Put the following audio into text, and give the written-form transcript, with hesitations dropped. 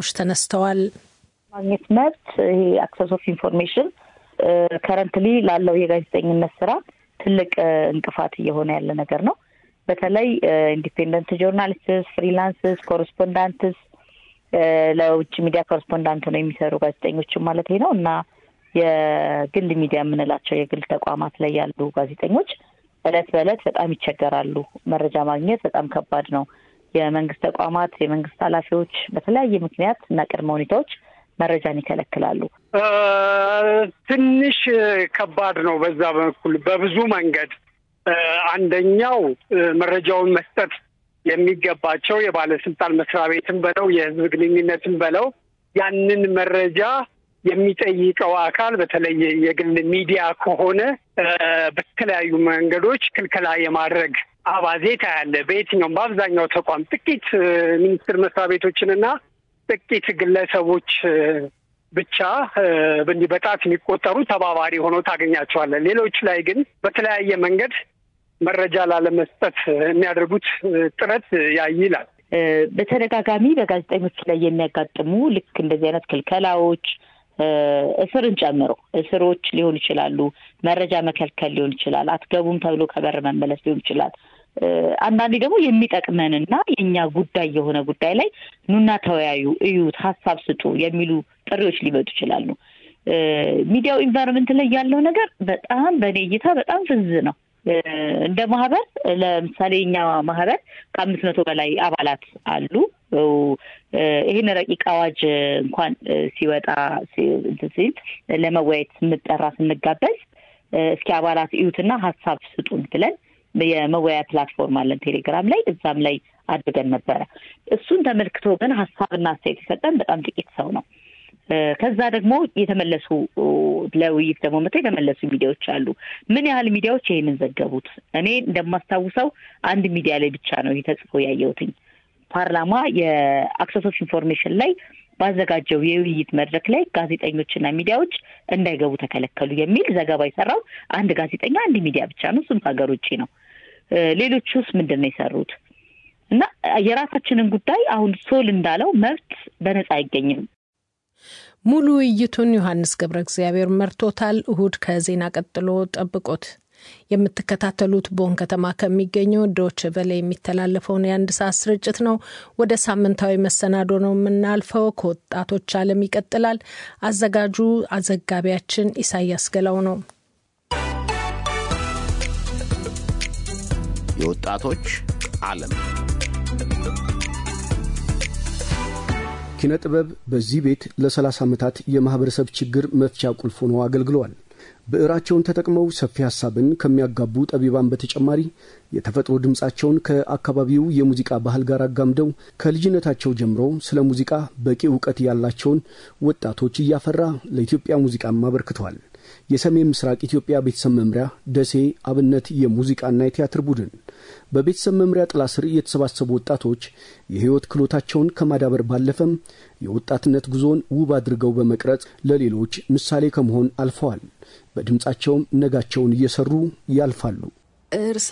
ጥያቄዎች ተነስተዋል። ማግኘት መብት ይሄ አክሰስ ኦፍ ኢንፎርሜሽን ከረንትሊ ላለው የጋዜጠኝነት ስራ ትልቅ እንቅፋት እየሆነ ያለ ነገር ነው። በተለይ ኢንዲፔንደንት ጆርናሊስትስ፣ ፍሪላንስስ፣ ኮረስፖንዳንትስ ለውጭ ሚዲያ ኮረስፖንዳንት ነው የሚሰሩ ጋዜጠኞች ማለት ነው እና የግል ሚዲያ የምንላቸው የግል ተቋማት ላይ ያሉ ጋዜጠኞች እለት በእለት በጣም ይቸገራሉ። መረጃ ማግኘት በጣም ከባድ ነው። የመንግስት ተቋማት፣ የመንግስት ኃላፊዎች በተለያየ ምክንያት እና ቅድመ ሁኔታዎች መረጃን ይከለክላሉ። ትንሽ ከባድ ነው በዛ በኩል በብዙ መንገድ። አንደኛው መረጃውን መስጠት የሚገባቸው የባለስልጣን መስሪያ ቤትም በለው የህዝብ ግንኙነትም በለው ያንን መረጃ የሚጠይቀው አካል በተለይ የግል ሚዲያ ከሆነ በተለያዩ መንገዶች ክልከላ የማድረግ አባዜ ታያለ። በየትኛውም በአብዛኛው ተቋም ጥቂት ሚኒስቴር መስሪያ ቤቶችንና ጥቂት ግለሰቦች ብቻ በጣት የሚቆጠሩ ተባባሪ ሆነው ታገኛቸዋለህ። ሌሎች ላይ ግን በተለያየ መንገድ መረጃ ላለመስጠት የሚያደርጉት ጥረት ያይላል። በተደጋጋሚ በጋዜጠኞች ላይ የሚያጋጥሙ ልክ እንደዚህ አይነት ክልከላዎች እስርን ጨምሮ እስሮች ሊሆን ይችላሉ፣ መረጃ መከልከል ሊሆን ይችላል፣ አትገቡም ተብሎ ከበር መመለስ ሊሆን ይችላል። አንዳንዴ ደግሞ የሚጠቅመንና የኛ ጉዳይ የሆነ ጉዳይ ላይ ኑና ተወያዩ፣ እዩት፣ ሐሳብ ስጡ የሚሉ ጥሪዎች ሊመጡ ይችላሉ። ሚዲያው ኢንቫይሮንመንት ላይ ያለው ነገር በጣም በኔ እይታ በጣም ፍዝ ነው። እንደ ማህበር ለምሳሌ እኛ ማህበር ከ500 በላይ አባላት አሉ። ይሄን ረቂቅ አዋጅ እንኳን ሲወጣ ሲል ለመወያየት ስንጋበዝ እስኪ አባላት እዩትና ሐሳብ ስጡን ብለን የመወያያ ፕላትፎርም አለን ቴሌግራም ላይ፣ እዛም ላይ አድርገን ነበረ። እሱን ተመልክቶ ግን ሐሳብና አስተያየት የሰጠን በጣም ጥቂት ሰው ነው። ከዛ ደግሞ የተመለሱ ለውይይት ደግሞ የተመለሱ ሚዲያዎች አሉ። ምን ያህል ሚዲያዎች ይሄንን ዘገቡት? እኔ እንደማስታውሰው አንድ ሚዲያ ላይ ብቻ ነው ተጽፎ ያየሁትኝ። ፓርላማ የአክሰስ ኦፍ ኢንፎርሜሽን ላይ ባዘጋጀው የውይይት መድረክ ላይ ጋዜጠኞችና ሚዲያዎች እንዳይገቡ ተከለከሉ የሚል ዘገባ የሰራው አንድ ጋዜጠኛ አንድ ሚዲያ ብቻ ነው። እሱም ሀገር ውጪ ነው። ሌሎቹስ ምንድነው የሰሩት? እና የራሳችንን ጉዳይ አሁን ሶል እንዳለው መብት በነፃ አይገኝም። ሙሉ ውይይቱን ዮሐንስ ገብረ እግዚአብሔር መርቶታል። እሁድ ከዜና ቀጥሎ ጠብቆት። የምትከታተሉት ቦን ከተማ ከሚገኘው ዶቼ ቬለ የሚተላለፈውን የአንድ ሰዓት ስርጭት ነው። ወደ ሳምንታዊ መሰናዶ ነው የምናልፈው። ከወጣቶች ዓለም ይቀጥላል። አዘጋጁ አዘጋቢያችን ኢሳያስ ገላው ነው። የወጣቶች ዓለም ኪነ ጥበብ በዚህ ቤት ለ30 ዓመታት የማህበረሰብ ችግር መፍቻ ቁልፍ ሆኖ አገልግሏል። ብዕራቸውን ተጠቅመው ሰፊ ሐሳብን ከሚያጋቡ ጠቢባን በተጨማሪ የተፈጥሮ ድምጻቸውን ከአካባቢው የሙዚቃ ባህል ጋር አጋምደው ከልጅነታቸው ጀምሮ ስለ ሙዚቃ በቂ ዕውቀት ያላቸውን ወጣቶች እያፈራ ለኢትዮጵያ ሙዚቃም አበርክተዋል። የሰሜን ምስራቅ ኢትዮጵያ ቤተሰብ መምሪያ ደሴ አብነት የሙዚቃና የቲያትር ቡድን በቤተሰብ መምሪያ ጥላ ስር የተሰባሰቡ ወጣቶች የህይወት ክሎታቸውን ከማዳበር ባለፈም የወጣትነት ጉዞን ውብ አድርገው በመቅረጽ ለሌሎች ምሳሌ ከመሆን አልፈዋል። በድምጻቸውም ነጋቸውን እየሰሩ ያልፋሉ።